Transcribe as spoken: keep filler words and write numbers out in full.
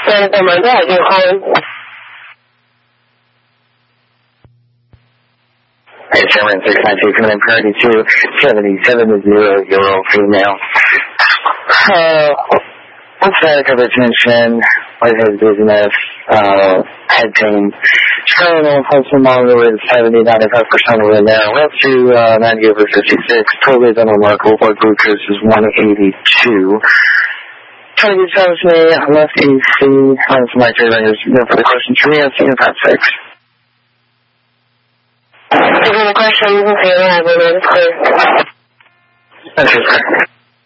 And on my dad, you're calling. Hey, Sherman, six nine two, coming in priority two, seventy-seven to zero, Euro female. Uh, static hypertension, lightheaded dizziness, uh, head pain. Terminal pulse monitor is seventy, ninety-five percent over there. We're up to uh, ninety over fifty-six. Totally unremarkable. Blood glucose is one eighty-two. Trying to get tells me left A C. That's my favorite. There's no further questions for me. I'll see you in five six. Any other questions? Okay, I have one. It's clear. That's just correct.